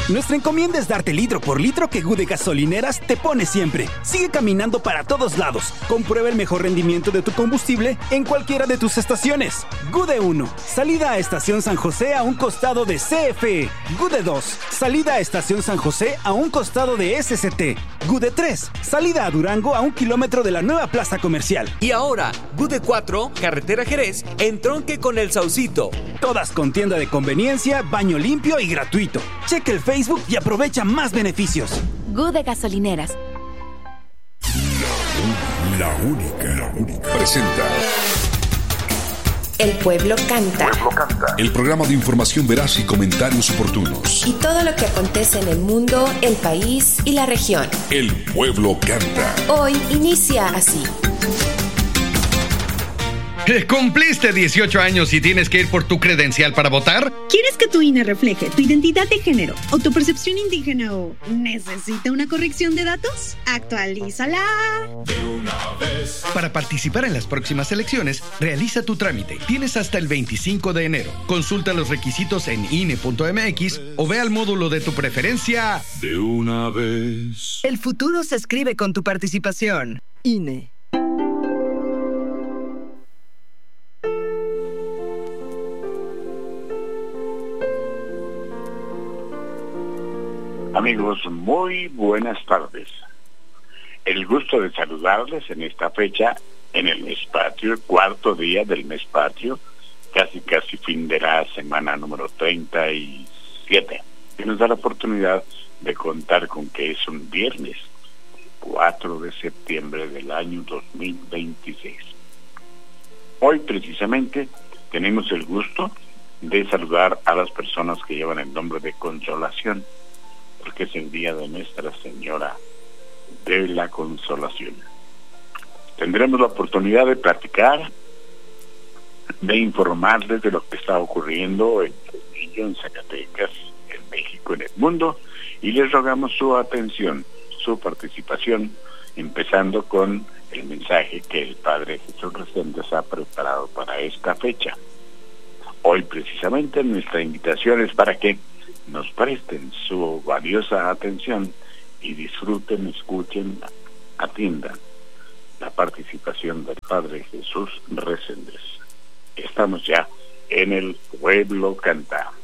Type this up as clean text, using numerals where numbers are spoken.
Nuestra encomienda es darte litro por litro que GUDE Gasolineras te pone siempre. Sigue caminando para todos lados. Comprueba el mejor rendimiento de tu combustible en cualquiera de tus estaciones. GUDE 1, salida a Estación San José a un costado de CFE. GUDE 2, salida a Estación San José a un costado de SCT. GUDE 3, salida a Durango a 1 kilómetro de la nueva plaza comercial. Y ahora, GUDE 4, carretera Jerez, entronque con El Saucito. Todas con tienda de conveniencia, baño limpio y gratuito. Cheque el Facebook y aprovecha más beneficios. GUDE Gasolineras. La única. Presenta El pueblo canta. el programa de información veraz y comentarios oportunos. Y todo lo que acontece en el mundo, el país y la región. El pueblo canta. Hoy inicia así. ¿Cumpliste 18 años y tienes que ir por tu credencial para votar? ¿Quieres que tu INE refleje tu identidad de género o tu percepción indígena o necesita una corrección de datos? ¡Actualízala! Para participar en las próximas elecciones, realiza tu trámite. Tienes hasta el 25 de enero. Consulta los requisitos en INE.mx o ve al módulo de tu preferencia. De una vez. El futuro se escribe con tu participación. INE. Amigos, muy buenas tardes. El gusto de saludarles en esta fecha, en el mes patrio, cuarto día del mes patrio, casi fin de la semana número 37. Y nos da la oportunidad de contar con que es un viernes, 4 de septiembre del año 2026. Hoy precisamente tenemos el gusto de saludar a las personas que llevan el nombre de Consolación, porque es el día de Nuestra Señora de la Consolación. Tendremos la oportunidad de platicar, de informarles de lo que está ocurriendo en Fresnillo, en Zacatecas, en México, en el mundo, y les rogamos su atención, su participación, empezando con el mensaje que el Padre Jesús Reséndez ha preparado para esta fecha. Hoy precisamente nuestra invitación es para que nos presten su valiosa atención y disfruten, escuchen, atiendan la participación del Padre Jesús Reséndez. Estamos ya en el pueblo canta.